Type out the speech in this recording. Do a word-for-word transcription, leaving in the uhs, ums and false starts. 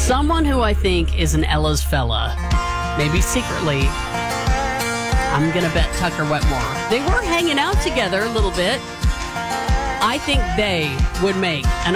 Someone who I think is an Ella's fella, maybe secretly, I'm going to bet Tucker Wetmore. They were hanging out together a little bit. I think they would make an